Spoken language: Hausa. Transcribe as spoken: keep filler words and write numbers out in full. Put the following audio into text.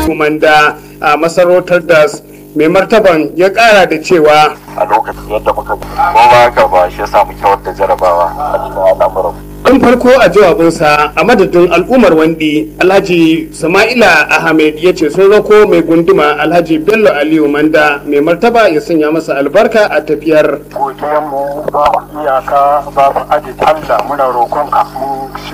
Aliyu Manda a masarautar das. Mai martaban ya kara da cewa a lokacin yadda muka ko ba ka ba shi yasa muke wadda jarabawa a cikin al'amuran. Tun farko a jawabinsa a madadin al'ummar Wandi, Alhaji Sama'ila Ahmed ya ce sun rako mai gunduma Alhaji Bello Aliyu Manda mai martaba ya sanya masa albarka a tafiyar. Godiyanmu ba iyaka ba mu aji Allah muna roƙonka mu